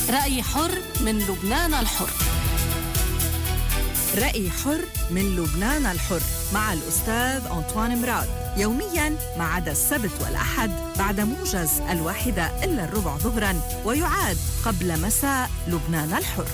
رأي حر من لبنان الحر. رأي حر من لبنان الحر مع الأستاذ أنطوان مراد، يومياً ما عدا السبت والأحد بعد موجز 1:15 ظهراً، ويعاد قبل مساء لبنان الحر.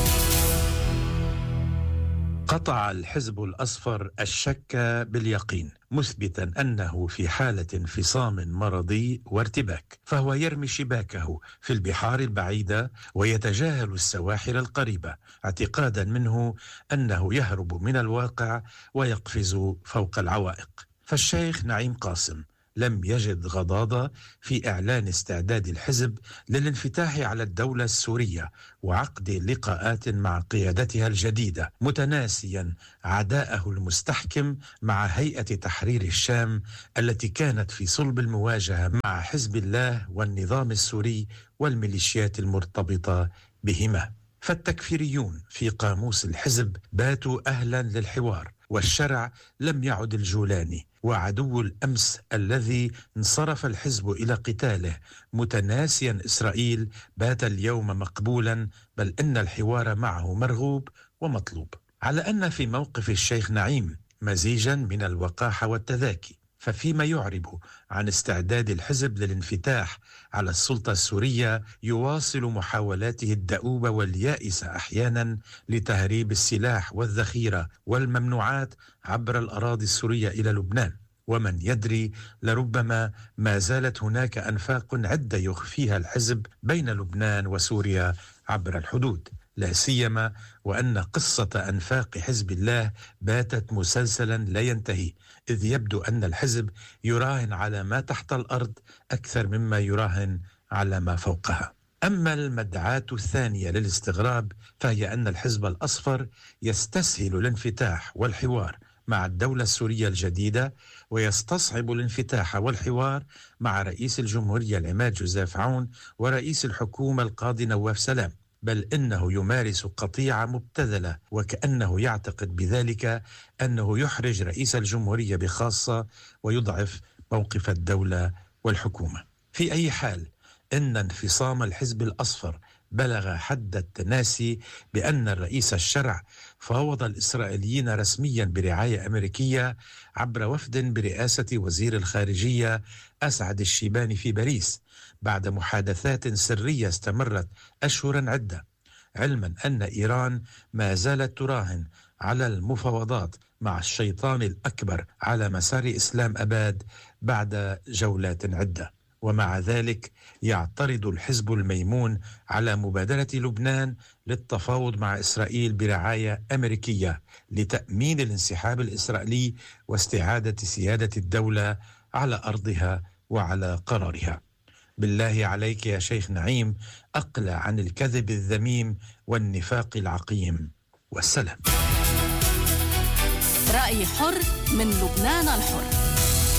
قطع الحزب الأصفر الشك باليقين، مثبتاً أنه في حالة انفصام مرضي وارتباك، فهو يرمي شباكه في البحار البعيدة ويتجاهل السواحل القريبة، اعتقاداً منه أنه يهرب من الواقع ويقفز فوق العوائق. فالشيخ نعيم قاسم لم يجد غضاضة في إعلان استعداد الحزب للانفتاح على الدولة السورية وعقد لقاءات مع قيادتها الجديدة، متناسيا عداءه المستحكم مع هيئة تحرير الشام التي كانت في صلب المواجهة مع حزب الله والنظام السوري والميليشيات المرتبطة بهما. فالتكفيريون في قاموس الحزب باتوا أهلا للحوار، والشرع لم يعد الجولاني، وعدو الأمس الذي انصرف الحزب إلى قتاله متناسيا إسرائيل بات اليوم مقبولا، بل إن الحوار معه مرغوب ومطلوب. على أن في موقف الشيخ نعيم مزيجا من الوقاحة والتذاكي، ففيما يعرب عن استعداد الحزب للانفتاح على السلطة السورية يواصل محاولاته الدؤوبة واليائسة أحيانا لتهريب السلاح والذخيرة والممنوعات عبر الأراضي السورية إلى لبنان، ومن يدري لربما ما زالت هناك أنفاق عدة يخفيها الحزب بين لبنان وسوريا عبر الحدود، لا سيما وأن قصة أنفاق حزب الله باتت مسلسلا لا ينتهي، إذ يبدو أن الحزب يراهن على ما تحت الأرض أكثر مما يراهن على ما فوقها. أما المدعاة الثانية للاستغراب فهي أن الحزب الأصفر يستسهل الانفتاح والحوار مع الدولة السورية الجديدة، ويستصعب الانفتاح والحوار مع رئيس الجمهورية العماد جوزيف عون ورئيس الحكومة القاضي نواف سلام، بل إنه يمارس قطيعة مبتذلة، وكأنه يعتقد بذلك أنه يحرج رئيس الجمهورية بخاصة ويضعف موقف الدولة والحكومة. في أي حال إن انفصام الحزب الأصفر بلغ حد التناسي بأن الرئيس الشرع فاوض الإسرائيليين رسميا برعاية أمريكية عبر وفد برئاسة وزير الخارجية أسعد الشيباني في باريس، بعد محادثات سرية استمرت أشهرا عدة، علما أن إيران ما زالت تراهن على المفاوضات مع الشيطان الأكبر على مسار إسلام أباد بعد جولات عدة. ومع ذلك يعترض الحزب الميمون على مبادرة لبنان للتفاوض مع إسرائيل برعاية أمريكية لتأمين الانسحاب الإسرائيلي واستعادة سيادة الدولة على أرضها وعلى قرارها. بالله عليك يا شيخ نعيم، أقلع عن الكذب الذميم والنفاق العقيم، والسلام. رأي حر من لبنان الحر.